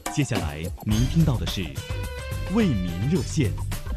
接下来您听到的是为民热线。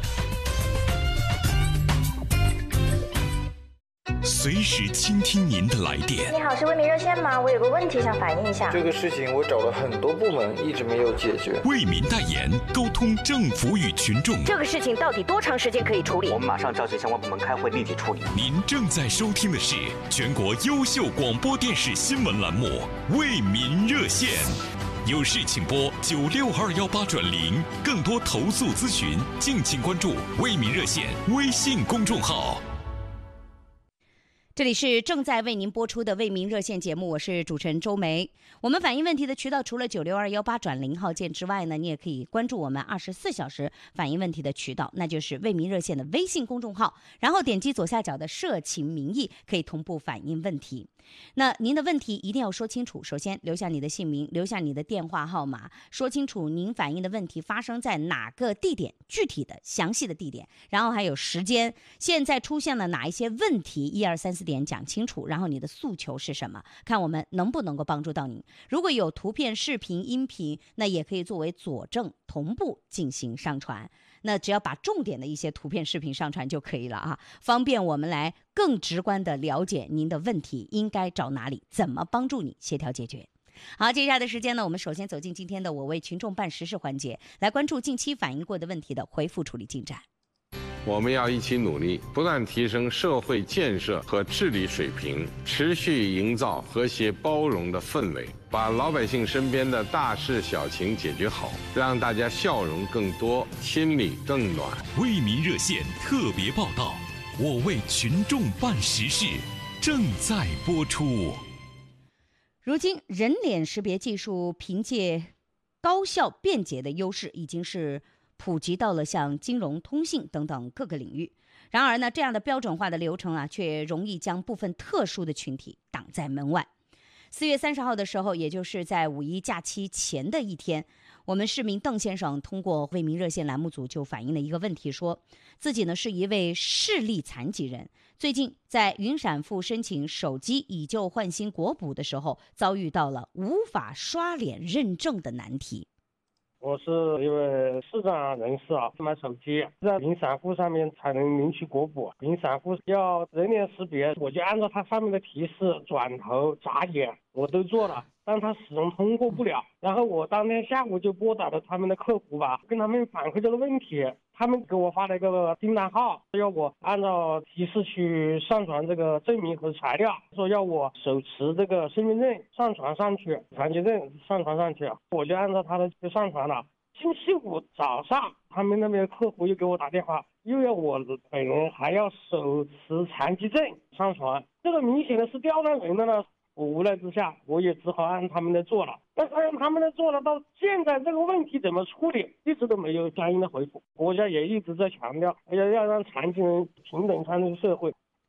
随时倾听您的来电。 你好，是为民热线吗？我有个问题想反映一下。 这个事情我找了很多部门，一直没有解决。 为民代言，沟通政府与群众。 这个事情到底多长时间可以处理？ 我们马上召集相关部门开会，立即处理。 您正在收听的是全国优秀广播电视新闻栏目《为民热线》，有事请拨96218转0，更多投诉咨询，敬请关注为民热线微信公众号。 这里是正在为您播出的为民热线节目，我是主持人周梅。我们反映问题的渠道除了96218转0号键之外呢，你也可以关注我们24小时反映问题的渠道，那就是为民热线的微信公众号，然后点击左下角的社情民意，可以同步反映问题。那您的问题一定要说清楚，首先留下你的姓名，留下你的电话号码，说清楚您反映的问题发生在哪个地点，具体的详细的地点，然后还有时间，现在出现了哪一些问题，1、2、3、4点讲清楚，然后你的诉求是什么，看我们能不能够帮助到您。如果有图片、视频、音频，那也可以作为佐证同步进行上传，那只要把重点的一些图片、视频上传就可以了啊，方便我们来更直观的了解您的问题应该找哪里，怎么帮助你协调解决。好，接下来的时间呢，我们首先走进今天的我为群众办实事环节，来关注近期反映过的问题的回复处理进展。 我们要一起努力，不断提升社会建设和治理水平，持续营造和谐包容的氛围，把老百姓身边的大事小情解决好，让大家笑容更多，心里更暖。 为民热线特别报道，我为群众办实事，正在播出。 如今人脸识别技术凭借高效便捷的优势，已经是普及到了像金融、通信等等各个领域。然而呢，这样的标准化的流程啊，却容易将部分特殊的群体挡在门外。4月30号的时候，也就是在5一假期前的一天，我们市民邓先生通过为民热线栏目组就反映了一个问题，说自己呢是一位视力残疾人，最近在云闪付申请手机以旧换新国补的时候，遭遇到了无法刷脸认证的难题。 我是一位视障人士啊，买手机在云闪付上面才能领取国补，云闪付要人脸识别，我就按照它上面的提示转头眨眼我都做了，但它始终通过不了。然后我当天下午就拨打了他们的客服吧，跟他们反馈这个问题，他们给我发了一个订单号，要我按照提示去上传这个证明和材料，说要我手持这个身份证上传上去，残疾证上传上去，我就按照他的就上传了。星期五早上，他们那边客服又给我打电话，又要我本人还要手持残疾证上传，这个明显的是刁难人的呢。我无奈之下，我也只好按他们的做了。但是按他们的做了，到现在这个问题怎么处理，一直都没有相应的回复。国家也一直在强调，要让残疾人平等参与社会。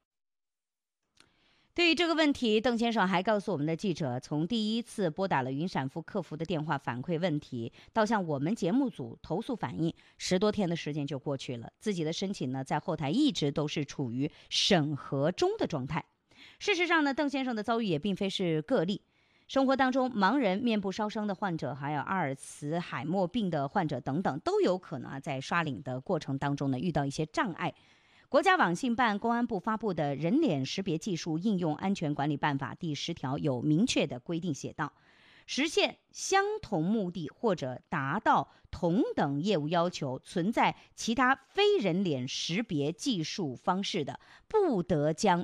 对于这个问题，邓先生还告诉我们的记者，从第一次拨打了云闪付客服的电话反馈问题，到向我们节目组投诉反映，10多天的时间就过去了。自己的申请呢，在后台一直都是处于审核中的状态。事实上呢，邓先生的遭遇也并非是个例。生活当中，盲人、面部烧伤的患者，还有阿尔茨海默病的患者等等，都有可能在刷领的过程当中呢，遇到一些障碍。国家网信办、公安部发布的《人脸识别技术应用安全管理办法》第10条有明确的规定，写道：实现相同目的或者达到同等业务要求，存在其他非人脸识别技术方式的，不得将